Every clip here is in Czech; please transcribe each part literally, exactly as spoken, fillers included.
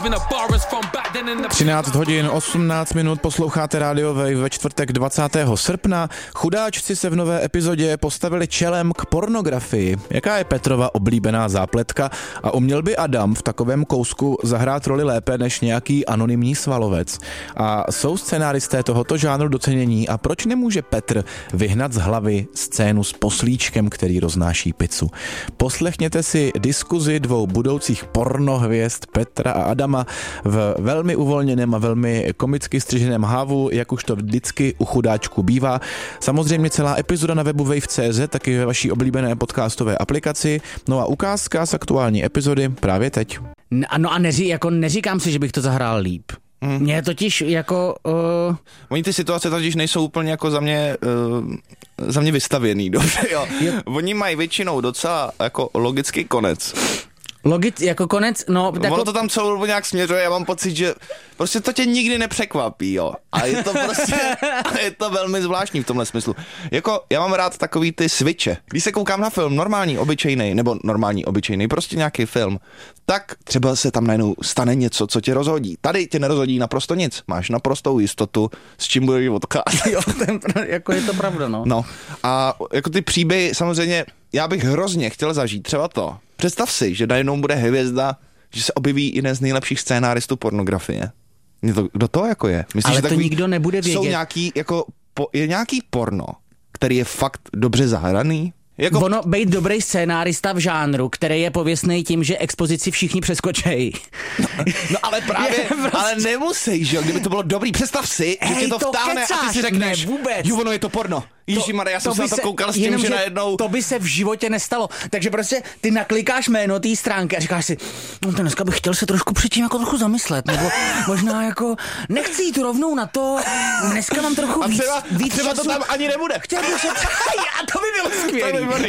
třináct hodin osmnáct minut, posloucháte Radio Wave ve čtvrtek dvacátého srpna. Chudáčci se v nové epizodě postavili čelem k pornografii. Jaká je Petrova oblíbená zápletka a uměl by Adam v takovém kousku zahrát roli lépe než nějaký anonymní svalovec? A jsou scenáristé tohoto žánru docenění a proč nemůže Petr vyhnat z hlavy scénu s poslíčkem, který roznáší pizzu? Poslechněte si diskuzi dvou budoucích pornohvězd Petra a Adama v velmi uvolněném a velmi komicky střiženém hávu, jak už to vždycky u chudáčku bývá. Samozřejmě celá epizoda na webu wave tečka cé zet, taky ve vaší oblíbené podcastové aplikaci. No a ukázka z aktuální epizody právě teď. No a neří, jako neříkám si, že bych to zahrál líp. Hmm. Mně totiž jako... Uh... Oni ty situace totiž nejsou úplně jako za mě, uh, za mě vystavěný, dobře, jo. Oni mají většinou docela jako logický konec. Logic, jako konec, no... Ono jako... to tam celou dobu nějak směřuje, já mám pocit, že prostě to tě nikdy nepřekvapí, jo. A je to prostě, je to velmi zvláštní v tomhle smyslu. Jako, já mám rád takový ty switche. Když se koukám na film normální, obyčejný, nebo normální, obyčejný, prostě nějaký film, tak třeba se tam najednou stane něco, co tě rozhodí. Tady tě nerozhodí naprosto nic. Máš naprostou jistotu, s čím budeš odcházet. Jo, ten, jako je to pravda, no. No, a jako ty příběhy, samozřejmě, já bych hrozně chtěl zažít třeba to. Představ si, že najednou bude hvězda, že se objeví jeden z nejlepších scénáristů pornografie. To, kdo to jako je? Myslíš, ale že to takový, nikdo nebude vědět. Jsou nějaký, jako, po, je nějaký porno, který je fakt dobře zahraný? Jako... Ono, bejt dobrý scénárista v žánru, který je pověstný tím, že expozici všichni přeskočejí. No, no ale právě, prostě... ale nemusí, že jo, kdyby to bylo dobrý, představ si, že tě to, to vtáhne kecáš, a ty si řekneš, ne, vůbec. Jo, ono je to porno. Ježišmarja, já jsem se na to koukal s tím, jenom, že najednou... To by se v životě nestalo. Takže prostě ty naklikáš jméno té stránky a říkáš si, no to dneska bych chtěl se trošku předtím jako trochu zamyslet, nebo možná jako nechci jít rovnou na to, dneska mám trochu a třeba, víc, víc a třeba času. to tam ani nebude. Chtěl bych se... A to by bylo skvělý. To by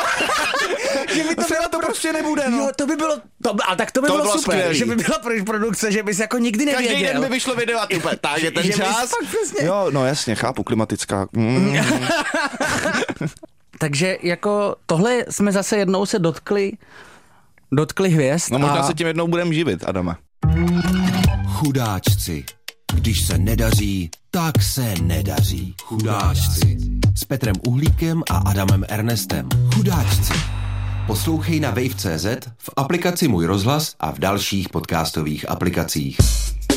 že by to třeba to prostě nebude, no. Jo, to by bylo, to, a tak to by to bylo, bylo super, skvělý. Že by byla produkce, že bys jako nikdy nevěděl. Každý den by vyšlo video a ty úplně, tak je ten čas. Jo, no jasně, chápu, klimatická. Mm. Takže jako tohle jsme zase jednou se dotkli dotkli hvězd. No možná a... se tím jednou budeme živit, Adame. Chudáčci. Když se nedaří, tak se nedaří. Chudáčci. S Petrem Uhlíkem a Adamem Ernestem. Chudáčci. Poslouchej na wave tečka cé zet, v aplikaci Můj rozhlas a v dalších podcastových aplikacích.